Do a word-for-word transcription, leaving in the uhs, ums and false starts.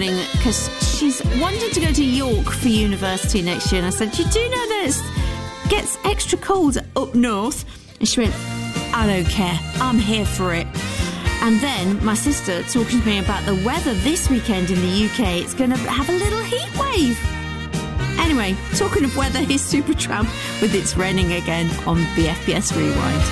morning because she's wanted to go to York for university next year. And I said, you do know that it gets extra cold up north? And she went, I don't care. I'm here for it. And then my sister talking to me about the weather this weekend in the U K. It's going to have a little heat wave. Anyway, talking of weather, here's Supertramp with It's Raining Again on B F B S Rewind.